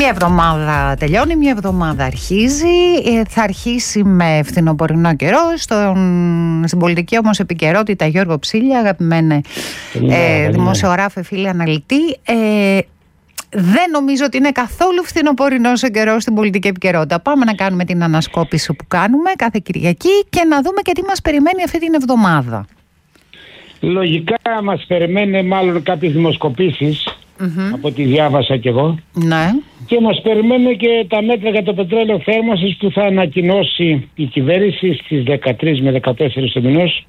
Μια εβδομάδα τελειώνει, μια εβδομάδα αρχίζει. Θα αρχίσει με φθινοπορεινό καιρό. Στην πολιτική όμως επικαιρότητα, Γιώργο Ψήλια, αγαπημένε δημοσιογράφε, φίλε αναλυτή. Δεν νομίζω ότι είναι καθόλου φθινοπορεινός ο καιρός στην πολιτική επικαιρότητα. Πάμε να κάνουμε την ανασκόπηση που κάνουμε κάθε Κυριακή και να δούμε και τι μας περιμένει αυτή την εβδομάδα. Λογικά μας περιμένει μάλλον κάποιες δημοσκοπήσεις, από ό,τι διάβασα κι εγώ. Ναι. Και μας περιμένουν και τα μέτρα για το πετρέλαιο θέρμανσης που θα ανακοινώσει η κυβέρνηση στις 13 με 14 του μηνός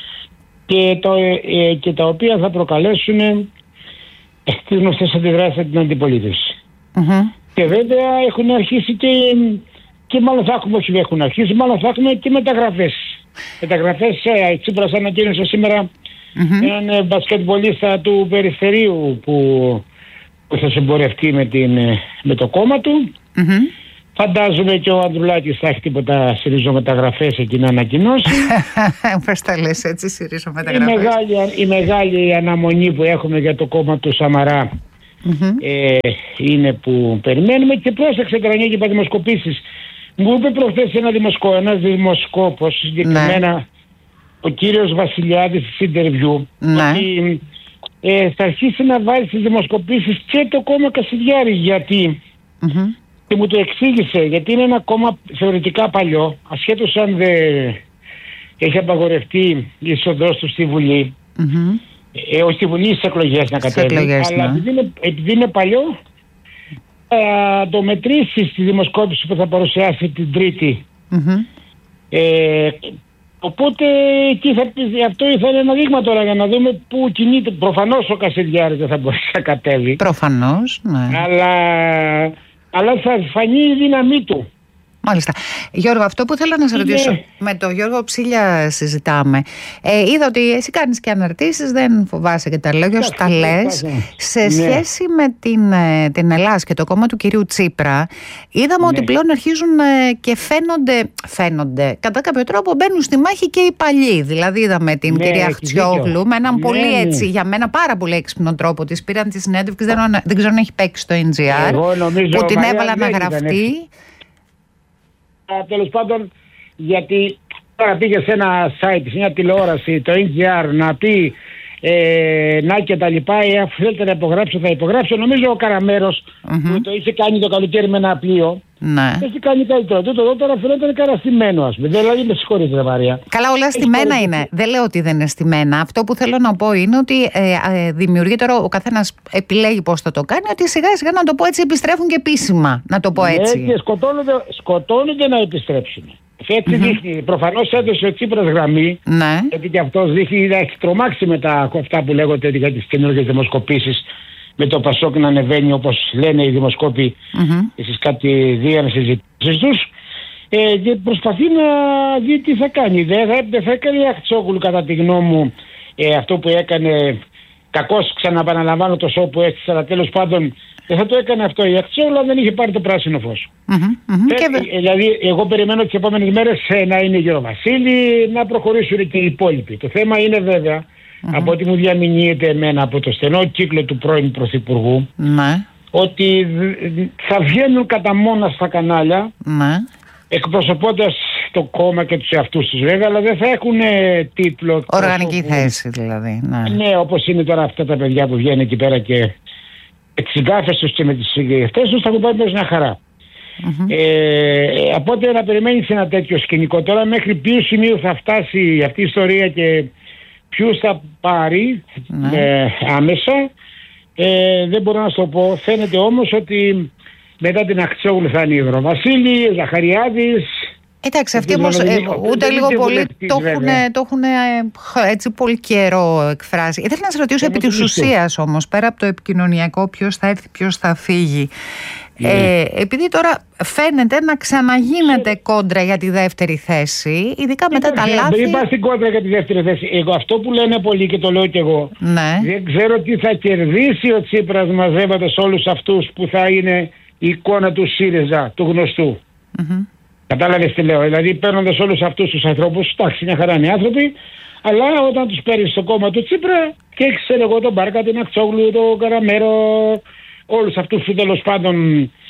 και τα οποία θα προκαλέσουν τις γνωστές αντιδράσεις από την αντιπολίτευση. Και βέβαια έχουν αρχίσει και μάλλον θα έχουμε, όχι έχουν αρχίσει, μάλλον θα έχουμε και μεταγραφές. Μεταγραφές, Τσίπρας ανακοίνωσε σήμερα έναν μπασκετμπολίστα του Περιφερείου που θα συμπορευτεί με το κόμμα του. Φαντάζομαι και ο Ανδρουλάκης θα έχει τίποτα ΣΥΡΙΖΟ-μεταγραφές εκεί να ανακοινώσει. Πώς τα λες έτσι, ΣΥΡΙΖΟ-μεταγραφές. Η μεγάλη αναμονή που έχουμε για το κόμμα του Σαμαρά είναι που περιμένουμε. Και πρόσεξε τώρα και είπα δημοσκοπήσεις. Μου είπε προχθές ένας δημοσκόπος, συγκεκριμένα ο κύριος Βασιλιάδης στη Ιντερβιού, ότι θα αρχίσει να βάλει στις δημοσκοπήσεις και το κόμμα Κασιδιάρη. Γιατί και μου το εξήγησε, γιατί είναι ένα κόμμα θεωρητικά παλιό, ασχέτως αν δεν έχει απαγορευτεί η είσοδός του στη Βουλή, όχι στη Βουλή, στις εκλογές να κατέβει, αλλά επειδή είναι παλιό, θα το μετρήσει στη δημοσκόπηση που θα παρουσιάσει την Τρίτη. Οπότε εκεί αυτό ήθελε ένα δείγμα τώρα για να δούμε πού κινείται. Προφανώς ο Κασιδιάρης δεν θα μπορέσει να κατέβει. Προφανώς, ναι. Αλλά θα φανεί η δύναμή του. Μάλιστα. Γιώργο, αυτό που θέλω να σε ρωτήσω, με τον Γιώργο Ψήλια συζητάμε. Είδα ότι εσύ κάνεις και αναρτήσεις, δεν φοβάσαι και τα λόγια σου, τα λες. Σε σχέση με την Ελλάδα και το κόμμα του κυρίου Τσίπρα, είδαμε ότι πλέον αρχίζουν και φαίνονται, κατά κάποιο τρόπο μπαίνουν στη μάχη και οι παλιοί. Δηλαδή είδαμε την κυρία Χτσιόγλου με έναν πολύ έτσι, για μένα πάρα πολύ έξυπνο τρόπο. Της πήραν τη συνέντευξη, δεν ξέρω αν έχει παίξει στο NGR, που την έβαλα να γραφτεί. Τέλος πάντων, γιατί τώρα πήγε σε ένα site, σε μια τηλεόραση, το NGR, να πει να και τα λοιπά, αφού θέλετε να υπογράψω θα υπογράψω. Νομίζω ο Καραμέρος που το είχε κάνει το καλοκαίρι με ένα πλοίο, έχει κάνει καλύτερο. Το τώρα φαίνεται καραστημένο, ας πούμε. Δηλαδή με συγχωρείτε, Μαρία. Καλά, όλα στημένα είναι. Δεν λέω ότι δεν είναι στημένα. Αυτό που θέλω να πω είναι ότι δημιουργεί τώρα, ο καθένας επιλέγει πώς θα το κάνει, ότι σιγά σιγά, να το πω έτσι, επιστρέφουν και επίσημα. Να το πω έτσι. Και σκοτώνονται να επιστρέψουν. Έτσι δείχνει. Προφανώς έδωσε ο Τσίπρας γραμμή. Γιατί και αυτός δείχνει να έχει τρομάξει μετά αυτά που λέγονται για τις καινούργιες δημοσκοπήσεις. Με το Πασόκ να ανεβαίνει, όπως λένε οι δημοσκόποι, στις κάτι δύο συζητήσεις τους. Και προσπαθεί να δει τι θα κάνει. Δεν θα έκανε η Αχτσόγλου, κατά τη γνώμη μου, αυτό που έκανε. Κακώς, ξαναπαναλαμβάνω το σώμα που έστησε, αλλά τέλος πάντων δεν θα το έκανε αυτό η Αχτσόγλου, αν δεν είχε πάρει το πράσινο φως. Δηλαδή, εγώ περιμένω τις επόμενες μέρες να είναι γύρω Βασίλη, να προχωρήσουν και οι υπόλοιποι. Το θέμα είναι βέβαια, από ό,τι μου διαμηνύεται εμένα από το στενό κύκλο του πρώην Πρωθυπουργού, ότι θα βγαίνουν κατά μόνα στα κανάλια, εκπροσωπώντας το κόμμα και τους εαυτούς τους βέβαια, αλλά δεν θα έχουν τίτλο. Οργανική θέση δηλαδή. Ναι, όπως είναι τώρα αυτά τα παιδιά που βγαίνουν εκεί πέρα και τις συγκάφες τους και με τις συγκεκριμένες τους θα έχουν πάει μια χαρά. Οπότε να περιμένεις ένα τέτοιο σκηνικό. Τώρα μέχρι ποιο σημείο θα φτάσει αυτή η ιστορία και ποιους θα πάρει άμεσα, δεν μπορώ να σου το πω. Φαίνεται όμως ότι μετά την Αχτσόγλου θα είναι η Ευρωβασίλη, Ζαχαριάδης. Εντάξει, αυτοί όμως ούτε λίγο πολύ το έχουν έτσι πολύ καιρό εκφράσει. Ήθελα να σε ρωτήσω επί της ουσίας όμως, πέρα από το επικοινωνιακό, ποιος θα έρθει, ποιος θα φύγει. Επειδή τώρα φαίνεται να ξαναγίνεται κόντρα για τη δεύτερη θέση, ειδικά μετά τα λάθη. Δεν είπα στην κόντρα για τη δεύτερη θέση. Αυτό που λένε πολλοί και το λέω κι εγώ, δεν ξέρω τι θα κερδίσει ο Τσίπρας μαζεύοντας όλους αυτούς που θα είναι η εικόνα του ΣΥΡΙΖΑ, του γνωστού. Κατάλαβες τι λέω? Δηλαδή παίρνοντας όλους αυτούς τους ανθρώπους, εντάξει, μια χαρά είναι οι άνθρωποι, αλλά όταν τους παίρνεις στο κόμμα του Τσίπρα και έχεις εγώ τον Μπάρκα, την Αχτσόγλου, τον Καραμέρο, όλους αυτούς που τέλος πάντων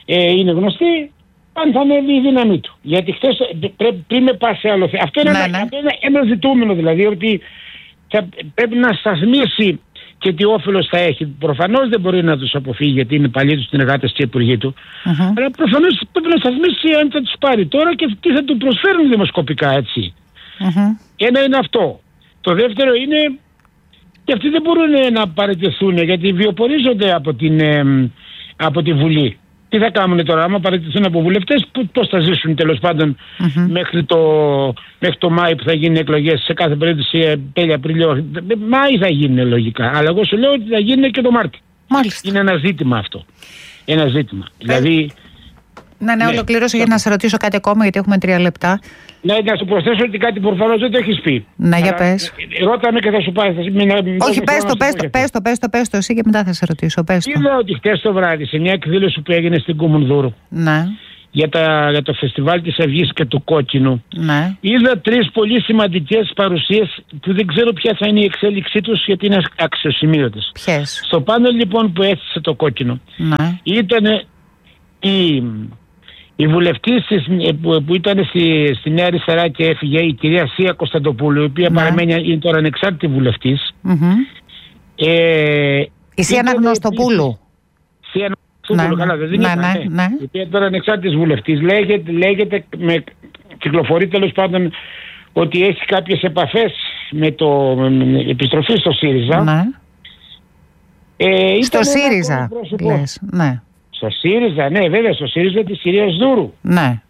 είναι γνωστή, αν θα ανέβει η δύναμή του. Γιατί χθες πριν με πάει σε άλλο θέμα. Αυτό είναι ένα ζητούμενο, δηλαδή, ότι πρέπει να σταθμίσει και τι όφελος θα έχει. Προφανώς δεν μπορεί να τους αποφύγει, γιατί είναι παλιοί του συνεργάτες και υπουργοί του. Αλλά προφανώς πρέπει να σταθμίσει αν θα τους πάρει τώρα και τι θα του προσφέρουν δημοσκοπικά, έτσι. Ένα είναι αυτό. Το δεύτερο είναι, και αυτοί δεν μπορούν να παραιτηθούν, γιατί βιοπορίζονται από τη Βουλή. Τι θα κάνουν τώρα, άμα παραιτηθούν από βουλευτές, πώς θα ζήσουν τέλος πάντων μέχρι το Μάη που θα γίνουν εκλογές, σε κάθε περίπτωση τέλη Απριλίου. Μάη θα γίνουν λογικά, αλλά εγώ σου λέω ότι θα γίνουν και το Μάρτιο. Μάλιστα. Είναι ένα ζήτημα αυτό. Ένα ζήτημα. Δηλαδή, ναι, ολοκλήρωσε για να σε ρωτήσω κάτι ακόμα, γιατί έχουμε 3 λεπτά. Ναι, να σου προσθέσω ότι κάτι προφανώς δεν το έχεις πει. Ναι, για πες. Ρώτα με και θα σου πάει. Όχι, πες το εσύ και μετά θα σε ρωτήσω. Είδα ότι χτες το βράδυ σε μια εκδήλωση που έγινε στην Κουμουνδούρου, ναι, για το φεστιβάλ της Αυγής και του Κόκκινου, ναι, είδα 3 πολύ σημαντικές παρουσίες που δεν ξέρω ποια θα είναι η εξέλιξή τους, γιατί είναι αξιοσημείωτες. Ποιες? Στο πάνελ λοιπόν που έστησε το Κόκκινο, ναι, ήταν η βουλευτής που ήταν στη Νέα Αριστερά και έφυγε, η κυρία Σία Κωνσταντοπούλου, η οποία παραμένει, είναι τώρα ανεξάρτητη βουλευτής. Η Σία Αναγνωστοπούλου. Σία Αναγνωστοπούλου, καλά, δεν είναι. Ναι. Η οποία τώρα ανεξάρτητης βουλευτής. Λέγεται, κυκλοφορεί τέλος πάντων ότι έχει κάποιες επαφές με επιστροφή στο ΣΥΡΙΖΑ. Ναι. Στο ΣΥΡΙΖΑ, λες, ναι. Στο ΣΥΡΙΖΑ, ναι, βέβαια, στο ΣΥΡΙΖΑ της κυρίας Δούρου. Ναι.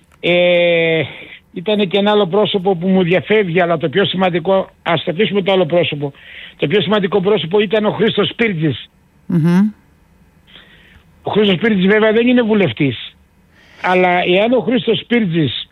Ήταν και ένα άλλο πρόσωπο που μου διαφεύγει, αλλά το πιο σημαντικό, ας αφήσουμε το άλλο πρόσωπο. Το πιο σημαντικό πρόσωπο ήταν ο Χρήστος Σπίρτζης. Ο Χρήστος Σπίρτζης βέβαια δεν είναι βουλευτής. Αλλά εάν ο Χρήστος Σπίρτζης...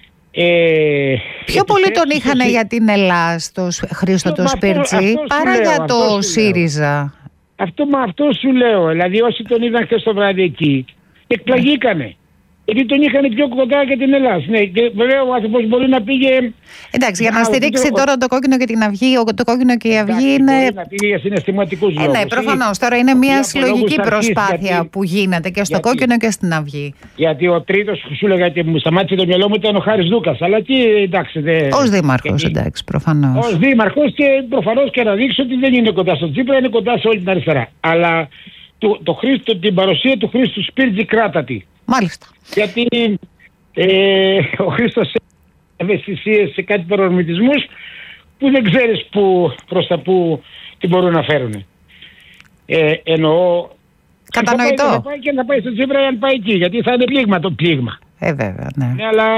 πιο πολύ τον είχαν για την Ελλάδα, το Χρήστο το Σπίρτζη, παρά για το ΣΥΡΙΖΑ. Αυτό σου λέω. Δηλαδή όσοι τον είδαν χθες το βράδυ εκεί, εκπλαγήκανε. Γιατί τον είχαν πιο κοντά και την Ελλάδα. Ναι, και βέβαια ο άνθρωπος μπορεί να πήγε... Εντάξει, για να στηρίξει τώρα το Κόκκινο και την Αυγή, το Κόκκινο και η Αυγή είναι... Μπορεί να πήγε για συναισθηματικούς λόγους. Ναι, προφανώς. Τώρα είναι μια συλλογική προσπάθεια που γίνεται και στο Κόκκινο και στην Αυγή. Γιατί ο τρίτος που σου έλεγα και μου σταμάτησε το μυαλό μου ήταν ο Χάρης Δούκας. Αλλά τι, εντάξει... Ως δήμαρχος, εντάξει, προφανώς. Ως δήμαρχος και προφανώς και να δείξει ότι δεν είναι κοντά στο Τσίπρα, είναι κοντά σε όλη την αριστερά. Αλλά την παρουσία του Χρήστου Σπίρτζη κράτατη. Μάλιστα. Γιατί ο Χρήστος έχει ευαισθησίες σε κάτι παρορμητισμούς που δεν ξέρεις προς τα που τι μπορούν να φέρουν. Εννοώ... Κατανοητό. Θα πάει και να πάει στο Τσίπρα αν πάει εκεί, γιατί θα είναι πλήγμα το πλήγμα. Βέβαια, ναι. Ναι, αλλά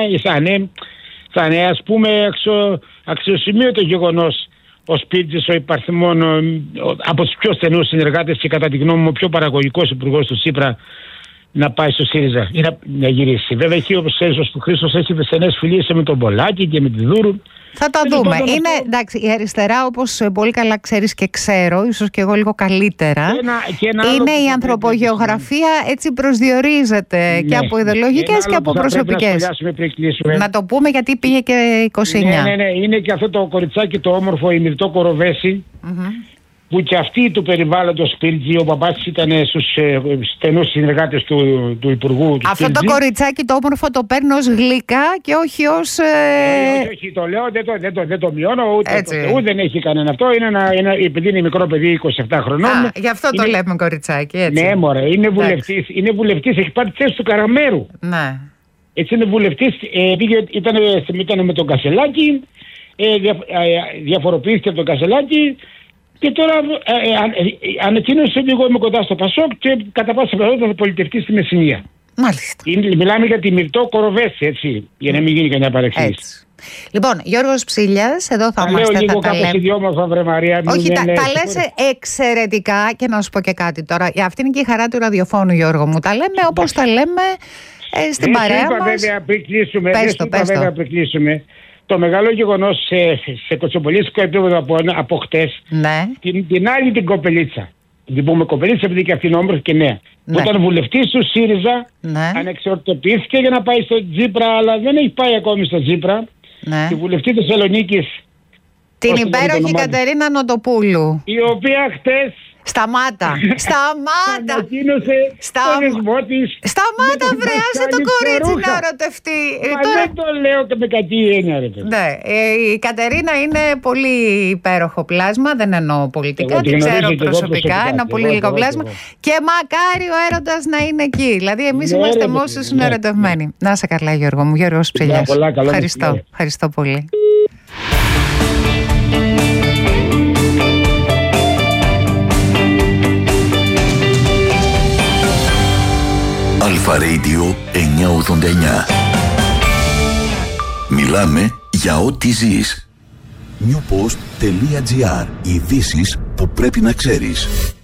θα είναι ας πούμε αξιοσημείωτο γεγονός ο Σπίρτζης, ο υπαρθμόν από τους πιο στενούς συνεργάτες και κατά τη γνώμη μου ο πιο παραγωγικός υπουργός του Τσίπρα, να πάει στο ΣΥΡΙΖΑ ή να γυρίσει. Βέβαια εκεί όπως ξέρεις ο Χρήστος έχει στενές φιλίες με τον Πολάκη και με τη Δούρου. Θα τα δούμε. Είναι εντάξει, η αριστερά, όπως πολύ καλά ξέρεις και ξέρω, ίσως και εγώ λίγο καλύτερα, είναι η ανθρωπογεωγραφία, έτσι προσδιορίζεται και από ιδεολογικές και από προσωπικές. Να το πούμε γιατί πήγε και 29. Ναι, είναι και αυτό το κοριτσάκι το όμορφο, η Μυρτώ Κοροβέση, που και αυτοί του περιβάλλοντος Σπίρτζη, ο παπάς ήταν στους στενούς συνεργάτες του Υπουργού. Αυτό το κοριτσάκι το όμορφο το παίρνω ως γλύκα και όχι ως... Όχι, το λέω, δεν το μειώνω, ούτε δεν έχει κανένα αυτό. Επειδή είναι μικρό παιδί 27 χρονών. Γι' αυτό το λέμε κοριτσάκι, έτσι. Ναι, μωρέ, είναι βουλευτής, έχει πάρει θέση του Καραμέρου. Ναι. Έτσι είναι βουλευτής, ήταν με τον Κασελάκη, διαφοροποιήθηκε από τον Κασελάκη. Και τώρα ανακοίνωσε ότι εγώ είμαι κοντά στο Πασόκ και κατά πάσα πιθανότητα θα πολιτευτεί στη Μεσσηνία. Μάλιστα. Μιλάμε για τη Μυρτώ Κοροβέση, έτσι, για να μην γίνει κανένα παρεξήγηση. Λοιπόν, Γιώργος Ψήλιας, εδώ θα είμαστε. Λέω λίγο κάπως ιδιόμορφα, βρε Μαρία. Όχι, τα λες εξαιρετικά και να σου πω και κάτι τώρα. Αυτή είναι και η χαρά του ραδιοφώνου, Γιώργο μου. Τα λέμε όπως τα λέμε στην παρέα μας. Βέβαια, πριν κλείσουμε. Το μεγάλο γεγονός σε κοτσοπολίστικο επίπεδο από χτες, ναι, την άλλη την κοπελίτσα. Την πούμε κοπελίτσα επειδή και αυτήν όμορφη και νέα. Ναι. Που ήταν βουλευτής του ΣΥΡΙΖΑ, ναι, ανεξαρτοποιήθηκε για να πάει στο Τσίπρα, αλλά δεν έχει πάει ακόμη στο Τσίπρα. Ναι. Τη βουλευτή Θεσσαλονίκης. Την υπέροχη Κατερίνα Νοτοπούλου. Η οποία χτες Σταμάτα! Σταμάτα, βρέασε το κορίτσι να ερωτευτεί. Δεν το λέω και με κακή έννοια, ρε παιδί. Ναι, η Κατερίνα είναι πολύ υπέροχο πλάσμα. Δεν εννοώ πολιτικά, την ξέρω προσωπικά. Ένα πολύ λίγο πλάσμα. Και μακάρι ο έρωτας να είναι εκεί. Δηλαδή, εμείς είμαστε μόσοι είναι ερωτευμένοι. Να είσαι καλά, Γιώργο μου. Γιώργος Ψηλιάς. Ευχαριστώ πολύ. Αλφα Radio 989. Μιλάμε για ό,τι ζεις. Newpost.gr. Ειδήσεις που πρέπει να ξέρεις.